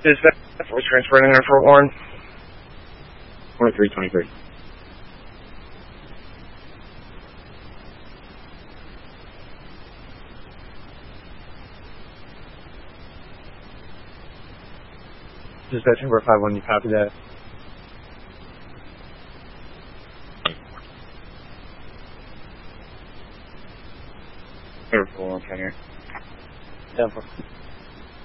Dispatch, we're transferring in Fort Warren. 2323. Dispatch number 51, you copy that? Fort Warren, here. Denver.